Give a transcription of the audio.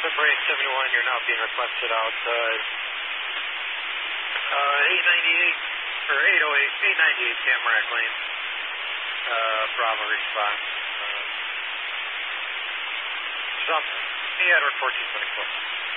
December 871, you're now being requested outside 898, or 808, 898 Tamarack Lane. Bravo response. South, Edward 1424.